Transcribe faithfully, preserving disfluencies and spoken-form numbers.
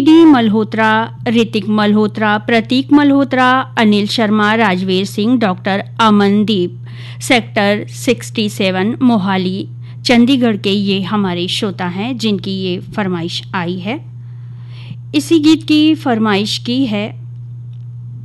D Malhotra, Hrithik Malhotra, प्रतीक Malhotra, Anil Sharma, Rajveer Singh, doctor Amandeep, sector सड़सठ मोहाली चंडीगढ़ के ये हमारे श्रोता हैं जिनकी ये फरमाइश आई है। इसी गीत की फरमाइश की है